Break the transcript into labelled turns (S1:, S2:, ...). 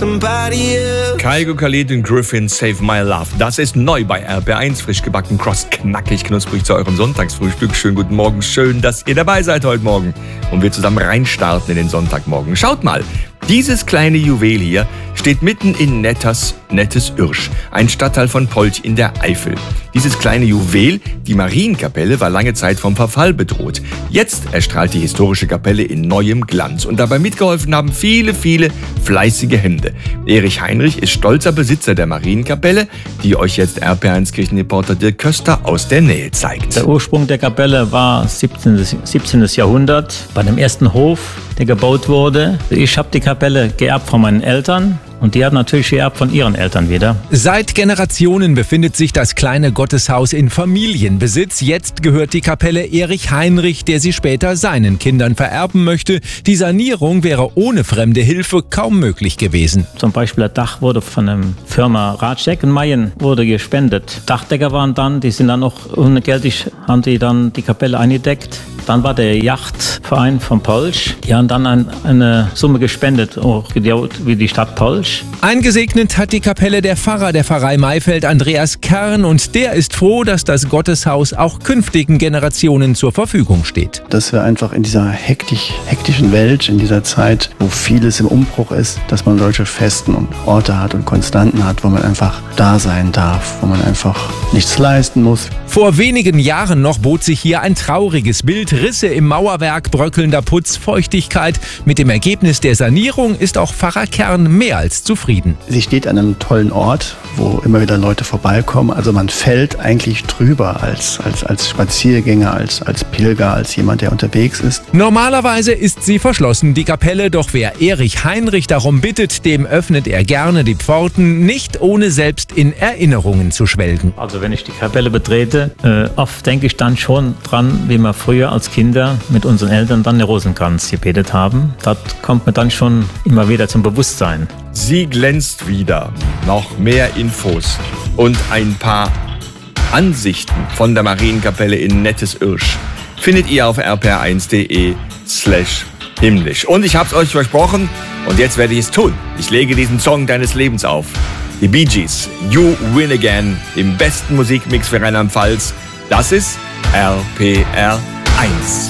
S1: somebody else.
S2: Kygo Khalid und Griffin, Save My Love. Das ist neu bei RPR1, frisch gebacken, kross, knackig, knusprig zu eurem Sonntagsfrühstück. Schönen guten Morgen, schön, dass ihr dabei seid heute Morgen und wir zusammen reinstarten in den Sonntagmorgen. Schaut mal, dieses kleine Juwel hier steht mitten in Nettes Irsch, ein Stadtteil von Polch in der Eifel. Dieses kleine Juwel, die Marienkapelle, war lange Zeit vom Verfall bedroht. Jetzt erstrahlt die historische Kapelle in neuem Glanz und dabei mitgeholfen haben viele, viele fleißige Hände. Erich Heinrich ist stolzer Besitzer der Marienkapelle, die euch jetzt RPR1 Kirchenreporter Dirk Köster aus der Nähe zeigt.
S3: Der Ursprung der Kapelle war 17. Jahrhundert bei dem ersten Hof, der gebaut wurde. Ich habe die Kapelle geerbt von meinen Eltern. Und die hat natürlich geerbt von ihren Eltern wieder.
S4: Seit Generationen befindet sich das kleine Gotteshaus in Familienbesitz. Jetzt gehört die Kapelle Erich Heinrich, der sie später seinen Kindern vererben möchte. Die Sanierung wäre ohne fremde Hilfe kaum möglich gewesen.
S3: Zum Beispiel das Dach wurde von der Firma Ratschek und Mayen wurde gespendet. Dachdecker waren dann, die sind dann auch ungeldig, haben die dann die Kapelle eingedeckt. Dann war der Yachtverein von Polch. Die haben dann eine Summe gespendet, auch wie die Stadt Polch.
S4: Eingesegnet hat die Kapelle der Pfarrer der Pfarrei Maifeld, Andreas Kern, und der ist froh, dass das Gotteshaus auch künftigen Generationen zur Verfügung steht.
S5: Dass wir einfach in dieser hektischen Welt, in dieser Zeit, wo vieles im Umbruch ist, dass man solche Festen und Orte hat und Konstanten hat, wo man einfach da sein darf, wo man einfach nichts leisten muss.
S4: Vor wenigen Jahren noch bot sich hier ein trauriges Bild. Risse im Mauerwerk, bröckelnder Putz, Feuchtigkeit. Mit dem Ergebnis der Sanierung ist auch Pfarrer Kern mehr als zufrieden.
S5: Sie steht an einem tollen Ort, wo immer wieder Leute vorbeikommen. Also man fällt eigentlich drüber als Spaziergänger, als Pilger, als jemand, der unterwegs ist.
S4: Normalerweise ist sie verschlossen, die Kapelle. Doch wer Erich Heinrich darum bittet, dem öffnet er gerne die Pforten, nicht ohne selbst in Erinnerungen zu schwelgen.
S3: Also wenn ich die Kapelle betrete, oft denke ich dann schon dran, wie wir früher als Kinder mit unseren Eltern dann den Rosenkranz gebetet haben. Das kommt mir dann schon immer wieder zum Bewusstsein.
S2: Sie glänzt wieder. Noch mehr Infos und ein paar Ansichten von der Marienkapelle in Nettes Irsch findet ihr auf rpr1.de/himmlisch. Und ich hab's euch versprochen und jetzt werde ich es tun. Ich lege diesen Song deines Lebens auf. Die Bee Gees, You Win Again, im besten Musikmix für Rheinland-Pfalz. Das ist RPR1.